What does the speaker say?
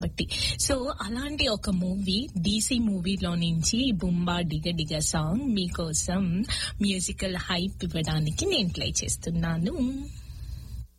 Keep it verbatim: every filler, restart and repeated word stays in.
కాబట్టి సో అలాంటి ఒక మూవీ డీసీ మూవీలో నుంచి బుంబా డిగ డిగ సాంగ్ మీకోసం మ్యూజికల్ హైప్ ఇవ్వడానికి నేను ప్లే చేస్తున్నాను.